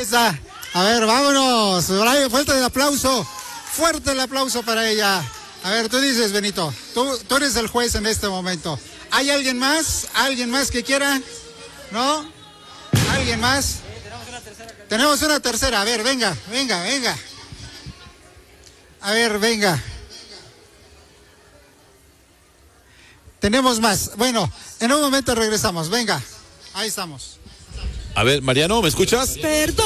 está. A ver, vámonos. Fuerte el aplauso. Fuerte el aplauso para ella. A ver, tú dices, Benito. Tú eres el juez en este momento. ¿Hay alguien más? ¿Alguien más que quiera? ¿No? ¿Alguien más? Tenemos una tercera. A ver, venga. A ver, venga. Tenemos más. Bueno, en un momento regresamos. Venga, ahí estamos. A ver, Mariano, ¿me escuchas? Perdón.